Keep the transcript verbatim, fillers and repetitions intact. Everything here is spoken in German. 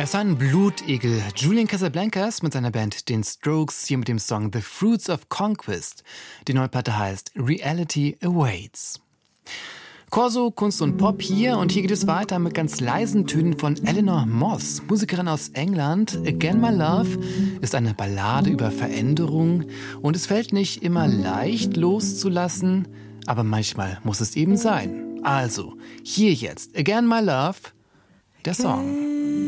Das war ein Blutegel. Julian Casablancas mit seiner Band den Strokes, hier mit dem Song The Fruits of Conquest. Die neue Platte heißt Reality Awaits. Corso, Kunst und Pop hier, und hier geht es weiter mit ganz leisen Tönen von Eleanor Moss, Musikerin aus England. Again My Love ist eine Ballade über Veränderung und es fällt nicht immer leicht loszulassen, aber manchmal muss es eben sein. Also, hier jetzt Again My Love, der Song.